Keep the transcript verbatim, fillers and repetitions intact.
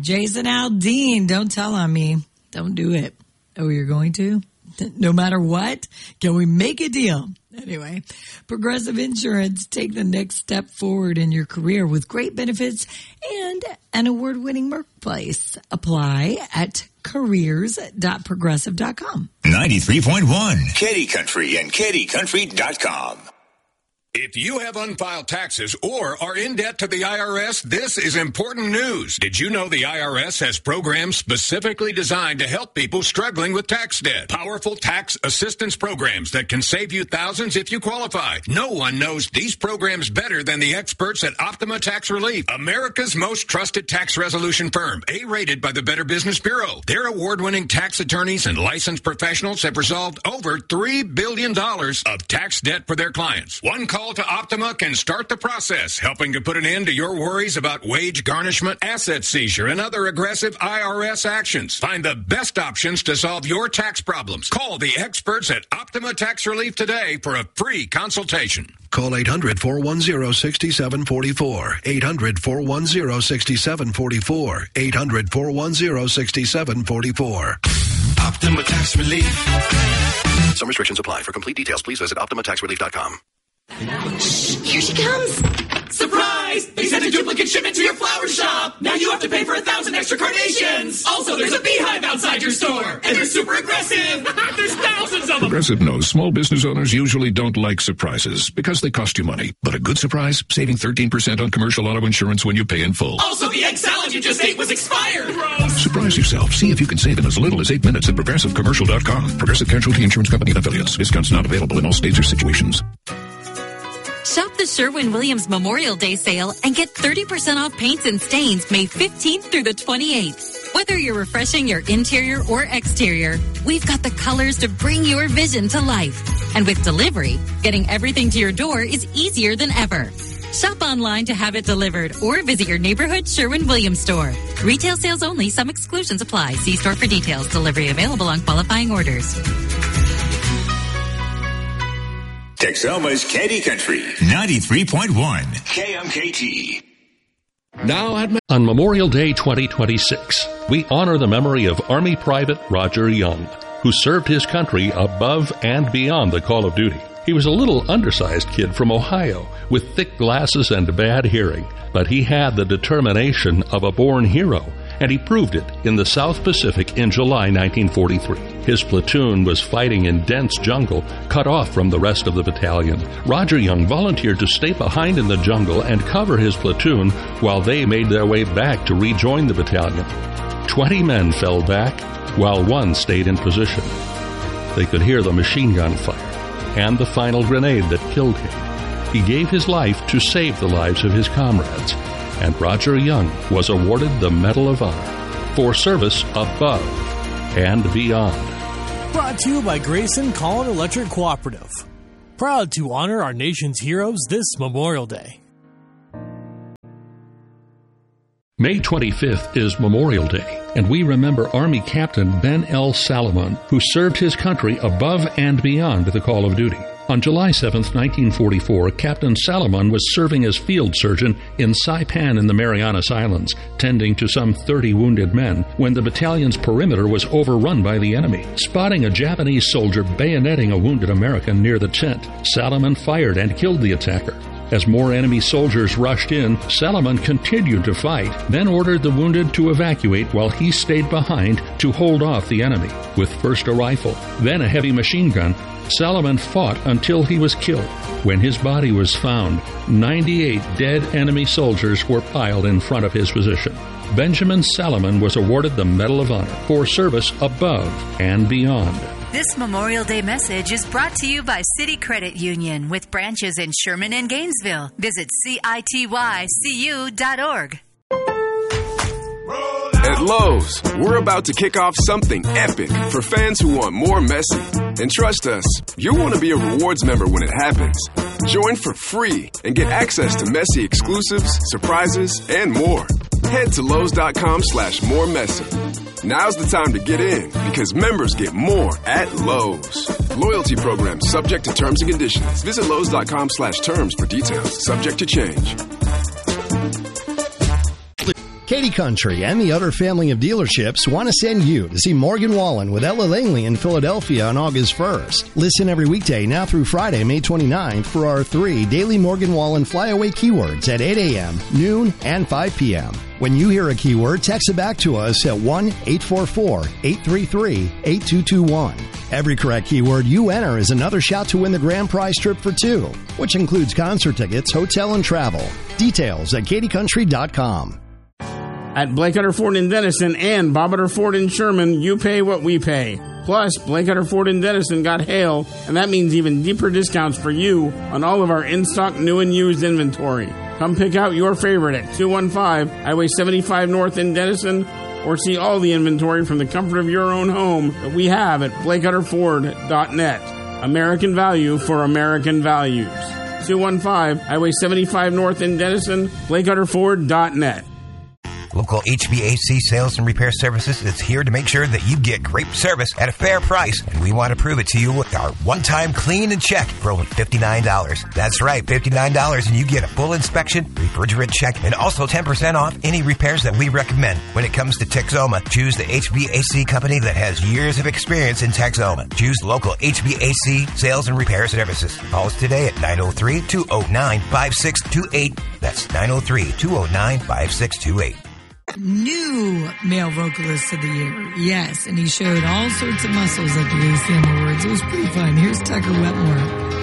Jason Aldean, don't tell on me. Don't do it. Oh, you're going to? No matter what? Can we make a deal? Anyway, Progressive Insurance, take the next step forward in your career with great benefits and an award-winning workplace. Apply at careers dot progressive dot com. ninety-three point one, Katy Country and katy country dot com. If you have unfiled taxes or are in debt to the I R S, this is important news. Did you know the I R S has programs specifically designed to help people struggling with tax debt? Powerful tax assistance programs that can save you thousands if you qualify. No one knows these programs better than the experts at Optima Tax Relief, America's most trusted tax resolution firm, A-rated by the Better Business Bureau. Their award-winning tax attorneys and licensed professionals have resolved over three billion dollars of tax debt for their clients. One call to Optima can start the process, helping to put an end to your worries about wage garnishment, asset seizure, and other aggressive I R S actions. Find the best options to solve your tax problems. Call the experts at Optima Tax Relief today for a free consultation. Call eight hundred, four one zero, six seven four four. eight hundred, four one zero, six seven four four. eight hundred, four one zero, six seven four four. Optima Tax Relief. Some restrictions apply. For complete details, please visit optima tax relief dot com. Shh, here she comes. Surprise! They sent a duplicate shipment to your flower shop. Now you have to pay for a thousand extra carnations. Also, there's a beehive outside your store, and they're super aggressive. There's thousands of them. Progressive knows small business owners usually don't like surprises because they cost you money. But a good surprise, saving thirteen percent on commercial auto insurance when you pay in full. Also, the egg salad you just ate was expired. Gross. Surprise yourself. See if you can save in as little as eight minutes at progressive commercial dot com. Progressive Casualty Insurance Company and affiliates. Discounts not available in all states or situations. Shop the Sherwin-Williams Memorial Day sale and get thirty percent off paints and stains May fifteenth through the twenty-eighth. Whether you're refreshing your interior or exterior, we've got the colors to bring your vision to life. And with delivery, getting everything to your door is easier than ever. Shop online to have it delivered or visit your neighborhood Sherwin-Williams store. Retail sales only. Some exclusions apply. See store for details. Delivery available on qualifying orders. Texoma's Katy Country, ninety-three point one, K M K T. Now at on Memorial Day twenty twenty-six, we honor the memory of Army Private Roger Young, who served his country above and beyond the call of duty. He was a little undersized kid from Ohio with thick glasses and bad hearing, but he had the determination of a born hero, and he proved it in the South Pacific in July nineteen forty-three. His platoon was fighting in dense jungle, cut off from the rest of the battalion. Roger Young volunteered to stay behind in the jungle and cover his platoon while they made their way back to rejoin the battalion. Twenty men fell back, while one stayed in position. They could hear the machine gun fire and the final grenade that killed him. He gave his life to save the lives of his comrades, and Roger Young was awarded the Medal of Honor for service above and beyond. Brought to you by Grayson Collin Electric Cooperative. Proud to honor our nation's heroes this Memorial Day. May twenty-fifth is Memorial Day, and we remember Army Captain Ben L. Salomon, who served his country above and beyond the call of duty. On July seventh, nineteen forty-four, Captain Salomon was serving as field surgeon in Saipan in the Marianas Islands, tending to some thirty wounded men, when the battalion's perimeter was overrun by the enemy. Spotting a Japanese soldier bayoneting a wounded American near the tent, Salomon fired and killed the attacker. As more enemy soldiers rushed in, Salomon continued to fight, then ordered the wounded to evacuate while he stayed behind to hold off the enemy. With first a rifle, then a heavy machine gun, Salomon fought until he was killed. When his body was found, ninety-eight dead enemy soldiers were piled in front of his position. Benjamin Salomon was awarded the Medal of Honor for service above and beyond. This Memorial Day message is brought to you by City Credit Union with branches in Sherman and Gainesville. Visit C I T Y C U dot org. At Lowe's, we're about to kick off something epic for fans who want more Messi. And trust us, you'll want to be a rewards member when it happens. Join for free and get access to Messi exclusives, surprises, and more. Head to Lowe's.com slash more Messi. Now's the time to get in because members get more at Lowe's. Loyalty program subject to terms and conditions. Visit Lowe's.com slash terms for details. Subject to change. Katy Country and the other family of dealerships want to send you to see Morgan Wallen with Ella Langley in Philadelphia on August first. Listen every weekday now through Friday, May twenty-ninth for our three daily Morgan Wallen flyaway keywords at eight a.m., noon, and five p.m. When you hear a keyword, text it back to us at one eight four four, eight three three, eight two two one. Every correct keyword you enter is another shot to win the grand prize trip for two, which includes concert tickets, hotel, and travel. Details at katy country dot com. At Blake Hutter Ford in Denison and Bob Hutter Ford in Sherman, you pay what we pay. Plus, Blake Hutter Ford in Denison got hail, and that means even deeper discounts for you on all of our in-stock new and used inventory. Come pick out your favorite at two one five Highway seventy-five North in Denison, or see all the inventory from the comfort of your own home that we have at blake hutter ford dot net. American value for American values. two one five Highway seventy-five North in Denison, blake hutter ford dot net. Local H V A C Sales and Repair Services is here to make sure that you get great service at a fair price, and we want to prove it to you with our one-time clean and check for only fifty-nine dollars. That's right, fifty-nine dollars, and you get a full inspection, refrigerant check, and also ten percent off any repairs that we recommend. When it comes to Texoma, choose the H V A C company that has years of experience in Texoma. Choose local H V A C Sales and Repair Services. Call us today at nine oh three, two oh nine, five six two eight. That's nine oh three, two oh nine, five six two eight. New male vocalist of the year. Yes, and he showed all sorts of muscles at the A C M Awards. It was pretty fun. Here's Tucker Wetmore.